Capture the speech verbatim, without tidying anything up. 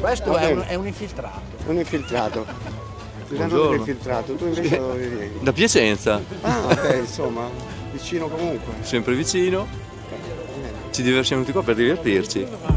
Questo è un, è un infiltrato. Un infiltrato. Buongiorno. Un infiltrato, tu invece dove vieni? Da Piacenza, Ah, vabbè, insomma, vicino comunque. sempre vicino, ci diversiamo tutti qua per divertirci.